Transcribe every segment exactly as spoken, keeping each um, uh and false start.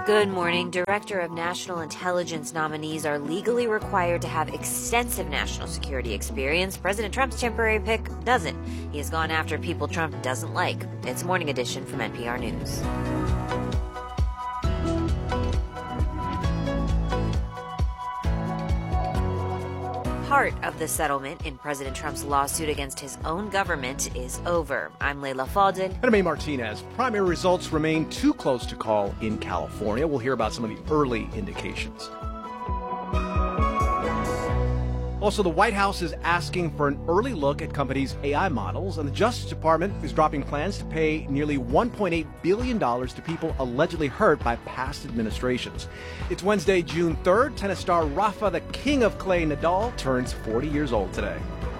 Good morning. Director of National Intelligence nominees are legally required to have extensive national security experience. President Trump's temporary pick doesn't. He has gone after people Trump doesn't like. It's Morning Edition from N P R News. Part of the settlement in President Trump's lawsuit against his own government is over. I'm Leila Fadel. And I'm A. Martinez. Primary results remain too close to call in California. We'll hear about some of the early indications. Also, the White House is asking for an early look at companies' A I models, and the Justice Department is dropping plans to pay nearly one point eight billion dollars to people allegedly hurt by past administrations. It's Wednesday, June third. Tennis star Rafa, the king of clay, Nadal, turns forty years old today.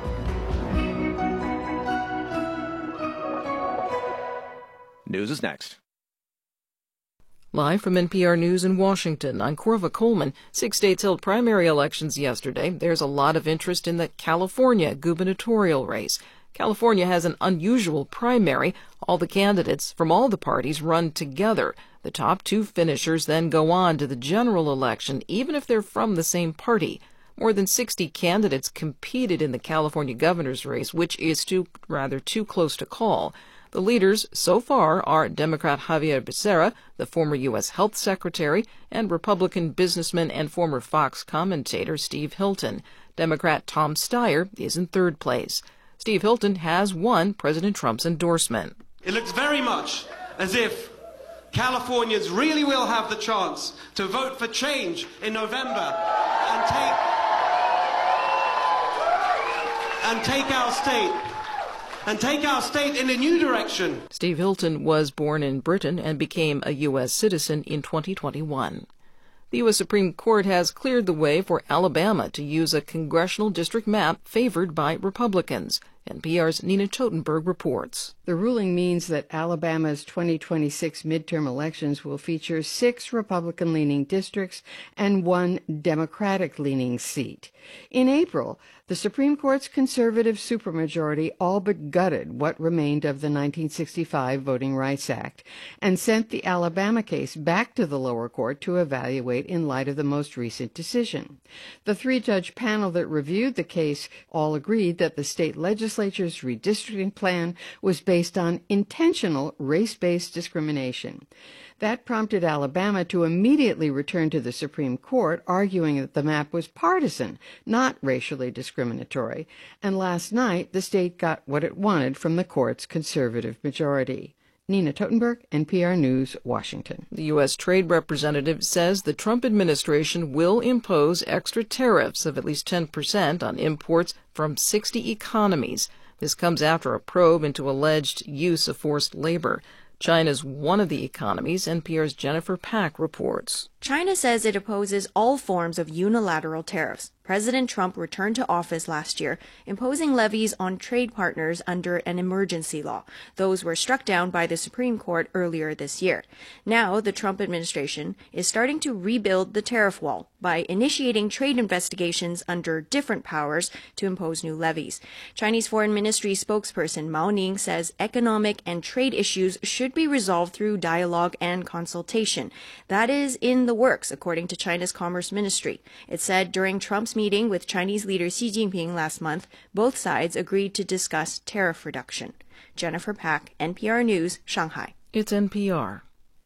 News is next. Live from N P R News in Washington, I'm Corva Coleman. Six states held primary elections yesterday. There's a lot of interest in the California gubernatorial race. California has an unusual primary. All the candidates from all the parties run together. The top two finishers then go on to the general election, even if they're from the same party. More than sixty candidates competed in the California governor's race, which is too, rather too close to call. The leaders so far are Democrat Xavier Becerra, the former U S Health Secretary, and Republican businessman and former Fox commentator Steve Hilton. Democrat Tom Steyer is in third place. Steve Hilton has won President Trump's endorsement. It looks very much as if Californians really will have the chance to vote for change in November and take, and take our state and take our state in a new direction. Steve Hilton was born in Britain and became a U S citizen in twenty twenty-one. The U S Supreme Court has cleared the way for Alabama to use a congressional district map favored by Republicans. N P R's Nina Totenberg reports. The ruling means that Alabama's twenty twenty-six midterm elections will feature six Republican-leaning districts and one Democratic-leaning seat. In April, the Supreme Court's conservative supermajority all but gutted what remained of the nineteen sixty-five Voting Rights Act and sent the Alabama case back to the lower court to evaluate in light of the most recent decision. The three-judge panel that reviewed the case all agreed that the state legislature's redistricting plan was based on intentional race-based discrimination. That prompted Alabama to immediately return to the Supreme Court, arguing that the map was partisan, not racially discriminatory. And last night, the state got what it wanted from the court's conservative majority. Nina Totenberg, N P R News, Washington. The U S Trade Representative says the Trump administration will impose extra tariffs of at least ten percent on imports from sixty economies. This comes after a probe into alleged use of forced labor. China's one of the economies. N P R's Jennifer Pack reports. China says it opposes all forms of unilateral tariffs. President Trump returned to office last year, imposing levies on trade partners under an emergency law. Those were struck down by the Supreme Court earlier this year. Now, the Trump administration is starting to rebuild the tariff wall by initiating trade investigations under different powers to impose new levies. Chinese Foreign Ministry spokesperson Mao Ning says economic and trade issues should be resolved through dialogue and consultation. That is in the works, according to China's Commerce Ministry. It said during Trump's meeting with Chinese leader Xi Jinping last month, both sides agreed to discuss tariff reduction. Jennifer Pack, N P R News, Shanghai. It's N P R.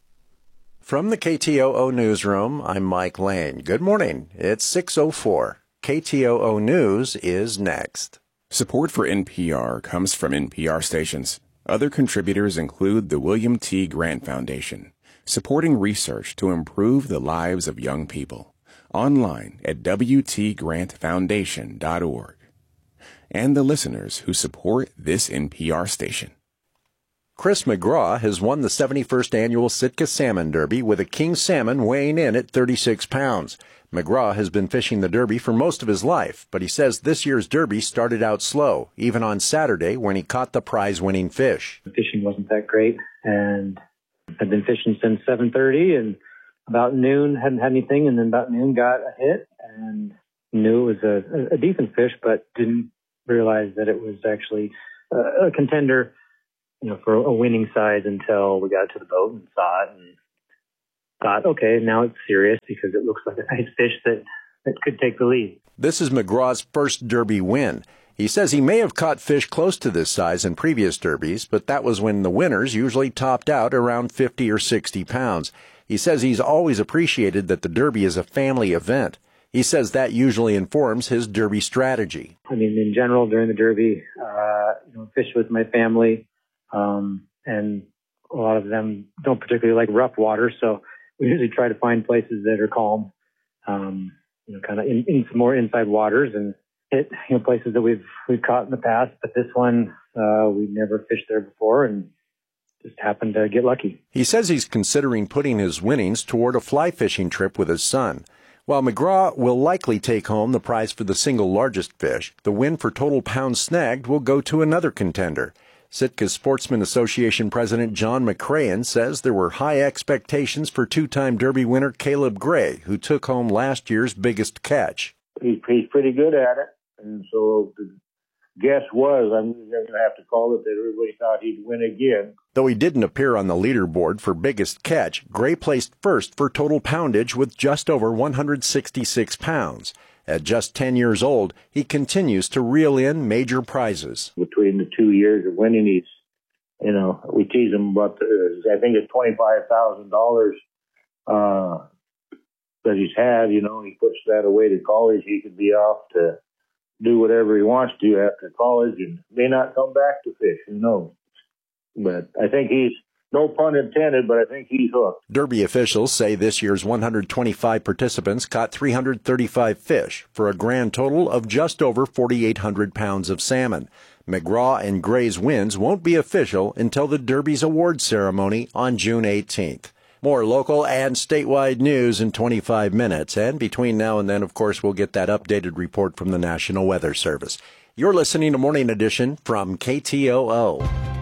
From the K T O O Newsroom, I'm Mike Lane. Good morning. It's six oh four. K T O O News is next. Support for N P R comes from N P R stations. Other contributors include the William T. Grant Foundation, supporting research to improve the lives of young people. Online at w t grant foundation dot org. And the listeners who support this N P R station. Chris McGraw has won the seventy-first annual Sitka Salmon Derby with a king salmon weighing in at thirty-six pounds. McGraw has been fishing the Derby for most of his life, but he says this year's Derby started out slow, even on Saturday when he caught the prize-winning fish. The fishing wasn't that great, and I've been fishing since seven thirty, and about noon hadn't had anything, and then about noon got a hit, and knew it was a, a decent fish, but didn't realize that it was actually a, a contender, you know, for a winning size until we got to the boat and saw it. And thought, okay, now it's serious because it looks like a nice fish that, that could take the lead. This is McGraw's first Derby win. He says he may have caught fish close to this size in previous derbies, but that was when the winners usually topped out around fifty or sixty pounds. He says he's always appreciated that the Derby is a family event. He says that usually informs his Derby strategy. I mean, in general, during the Derby, uh, you know, fish with my family, um, and a lot of them don't particularly like rough water, so we usually try to find places that are calm, um, you know, kind of in, in some more inside waters and hit, you know, places that we've we've caught in the past. But this one, uh, we've never fished there before, and just happened to get lucky. He says he's considering putting his winnings toward a fly fishing trip with his son. While McGraw will likely take home the prize for the single largest fish, the win for total pounds snagged will go to another contender. Sitka Sportsman Association President John McCrayen says there were high expectations for two-time Derby winner Caleb Gray, who took home last year's biggest catch. He's, he's pretty good at it, and so the guess was, I'm going to have to call it, that everybody thought he'd win again. Though he didn't appear on the leaderboard for biggest catch, Gray placed first for total poundage with just over one hundred sixty-six pounds. At just ten years old, he continues to reel in major prizes. Between the two years of winning, he's, you know, we tease him about, the, I think it's twenty-five thousand dollars uh, that he's had. You know, he puts that away to college. He could be off to do whatever he wants to after college and may not come back to fish. Who knows? But I think he's, no pun intended, but I think he's hooked. Derby officials say this year's one hundred twenty-five participants caught three hundred thirty-five fish for a grand total of just over forty-eight hundred pounds of salmon. McGraw and Gray's wins won't be official until the Derby's award ceremony on June eighteenth. More local and statewide news in twenty-five minutes. And between now and then, of course, we'll get that updated report from the National Weather Service. You're listening to Morning Edition from K T O O.